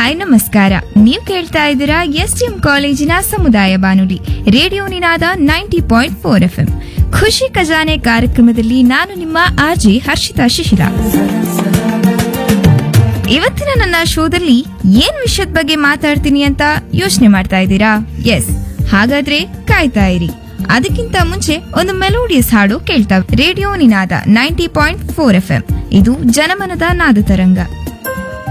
Hi ನಮಸ್ಕಾರ. ನೀವು ಕೇಳ್ತಾ ಇದ್ದೀರಾ ಎಸ್ಟಿಎಂ ಕಾಲೇಜಿನ ಸಮುದಾಯ ಬಾನುಲಿ ರೇಡಿಯೋ ನಿನಾದ 90.4 FM. ಖುಷಿ ಖಜಾನೆ ಕಾರ್ಯಕ್ರಮದಲ್ಲಿ ನಾನು ನಿಮ್ಮ ಆರ್ಜೆ ಹರ್ಷಿತಾ ಶಿಶಿರ. ಇವತ್ತಿನ ನನ್ನ ಶೋದಲ್ಲಿ ಏನ್ ವಿಷಯದ ಬಗ್ಗೆ ಮಾತಾಡ್ತೀನಿ ಅಂತ ಯೋಚನೆ ಮಾಡ್ತಾ ಇದ್ದೀರಾ? ಎಸ್, ಹಾಗಾದ್ರೆ ಕಾಯ್ತಾ ಇರಿ. ಅದಕ್ಕಿಂತ ಮುಂಚೆ ಒಂದು ಮೆಲೋಡಿಯಸ್ ಹಾಡು ಕೇಳ್ತಾ ರೇಡಿಯೋ ನಿನಾದ 90.4 FM. ಇದು ಜನಮನದ ನಾದ ತರಂಗ.